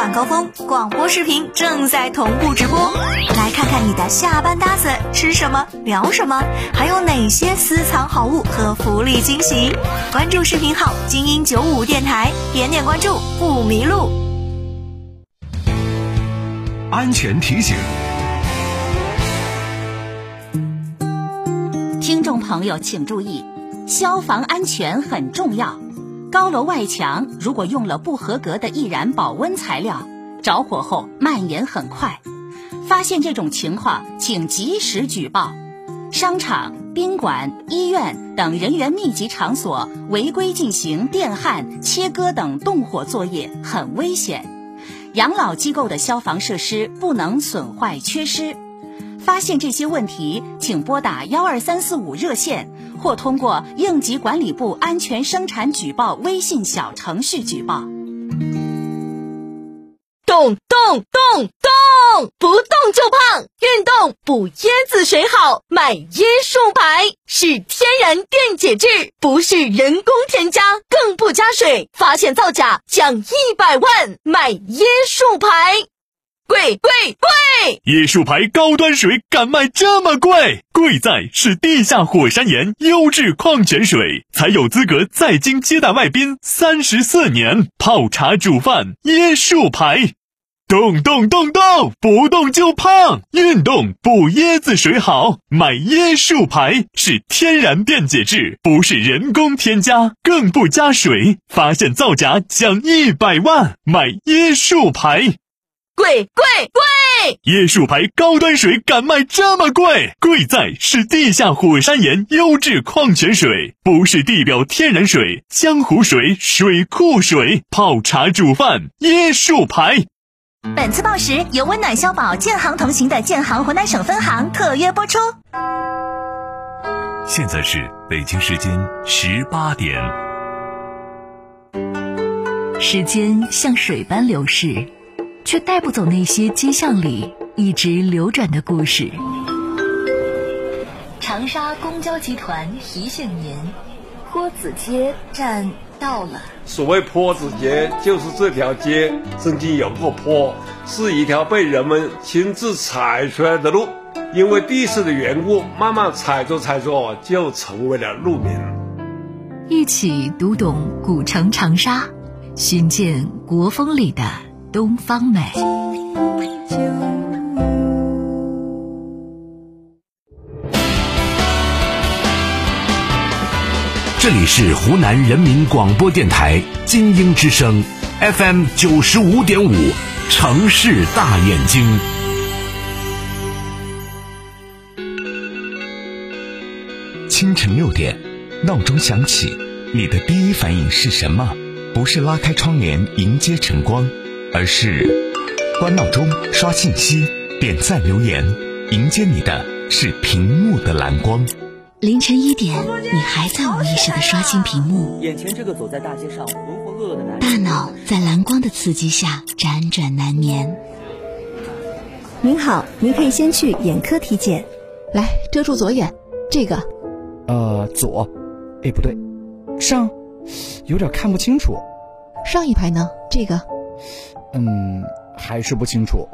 晚高峰广播视频正在同步直播，来看看你的下班搭子吃什么聊什么，还有哪些私藏好物和福利惊喜。关注视频号精英95电台，点点关注不迷路。 安全提醒， 听众朋友请注意，消防安全很重要。高楼外墙如果用了不合格的易燃保温材料，着火后蔓延很快。发现这种情况，请及时举报。商场、宾馆、医院等人员密集场所违规进行电焊、切割等动火作业很危险。养老机构的消防设施不能损坏缺失。发现这些问题，请拨打12345热线，或通过应急管理部安全生产举报微信小程序举报。 动动动动，不动就胖，运动补椰子水好，买椰树牌，是天然电解质，不是人工添加，更不加水，发现造假奖100万，买椰树牌。贵！ 椰树牌高端水敢卖这么贵？贵在是地下火山岩优质矿泉水，才有资格在京接待外宾34年。泡茶煮饭，椰树牌。动动动动，不动就胖，运动补椰子水好，买椰树牌，是天然电解质，不是人工添加，更不加水，发现造假奖100万，买椰树牌。 贵！ 椰树牌高端水敢卖这么贵？贵在是地下火山岩优质矿泉水，不是地表天然水、江湖水、水库水，泡茶煮饭，椰树牌。 本次报时由温暖消保建行同行的建行湖南省分行特约播出。 现在是北京时间18点。 时间像水般流逝，却带不走那些街巷里一直流转的故事。长沙公交集团提醒您，坡子街站到了。 所谓坡子街，就是这条街曾经有过坡，是一条被人们亲自踩出来的路，因为地势的缘故，慢慢踩着就成为了路名。 一起读懂古城长沙，寻见国风里的东方美。 这里是湖南人民广播电台精英之声 FM 95.5，城市大眼睛。 清晨6点，闹钟响起，你的第一反应是什么？不是拉开窗帘迎接晨光，而是关闹钟、刷信息、点赞留言，迎接你的是屏幕的蓝光。 凌晨1点，你还在无意识地刷新屏幕， 眼前这个走在大街上浑浑噩噩的男人， 大脑在蓝光的刺激下辗转难眠。 您好，您可以先去眼科体检。 来，遮住左眼，这个左，不对，上，有点看不清楚。 上一排呢？这个还是不清楚。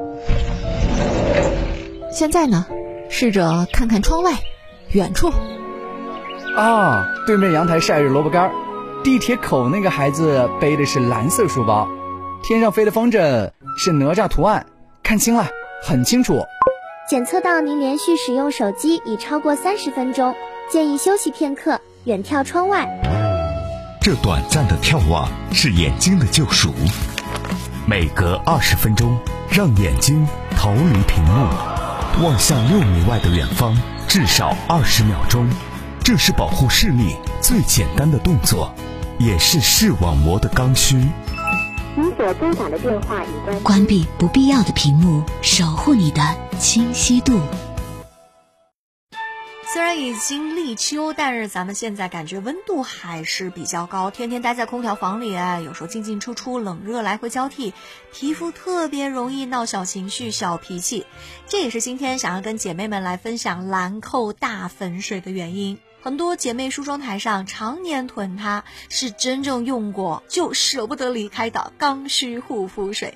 现在呢？试着看看窗外，远处。 对面阳台晒着萝卜干，地铁口那个孩子背的是蓝色书包，天上飞的风筝是哪吒图案，看清了，很清楚。 检测到您连续使用手机已超过30分钟，建议休息片刻，远眺窗外。 这短暂的眺望是眼睛的救赎，每隔20分钟，让眼睛逃离屏幕，望向6米外的远方，至少20秒钟。这是保护视力最简单的动作，也是视网膜的刚需。 您所拨打的电话已关闭不必要的屏幕，守护你的清晰度。 虽然已经立秋，但是咱们现在感觉温度还是比较高，天天待在空调房里，有时候进进出出，冷热来回交替，皮肤特别容易闹小情绪、小脾气。这也是今天想要跟姐妹们来分享兰蔻大粉水的原因。很多姐妹梳妆台上常年囤它，是真正用过就舍不得离开的刚需护肤水。